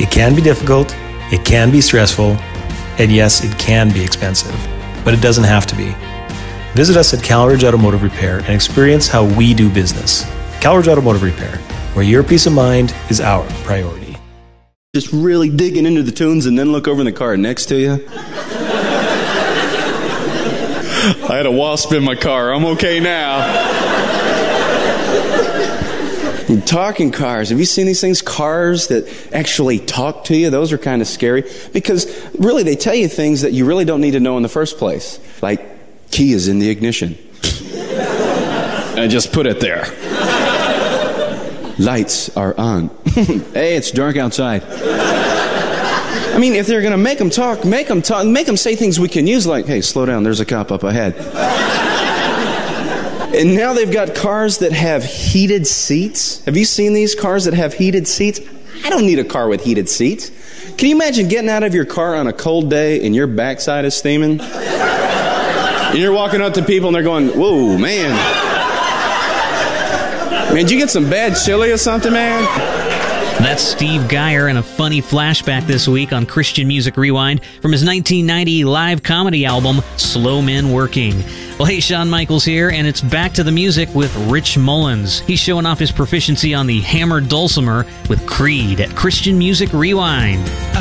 It can be difficult, it can be stressful, and yes, it can be expensive, but it doesn't have to be. Visit us at Calridge Automotive Repair and experience how we do business. Calridge Automotive Repair, where your peace of mind is our priority. Just really digging into the tunes and then look over in the car next to you. I had a wasp in my car. I'm okay now. Talking cars. Have you seen these things? Cars that actually talk to you. Those are kind of scary because really they tell you things that you really don't need to know in the first place. Like, key is in the ignition. I just put it there. Lights are on. Hey, it's dark outside. I mean, if they're going to make them talk, make them say things we can use like, hey, slow down, there's a cop up ahead. And now they've got cars that have heated seats. Have you seen these cars that have heated seats? I don't need a car with heated seats. Can you imagine getting out of your car on a cold day and your backside is steaming? And you're walking up to people and they're going, whoa, man. Man, did you get some bad chili or something, man? That's Steve Geyer and a funny flashback this week on Christian Music Rewind from his 1990 live comedy album, Slow Men Working. Well, hey, Shawn Michaels here, and it's back to the music with Rich Mullins. He's showing off his proficiency on the hammered dulcimer with Creed at Christian Music Rewind.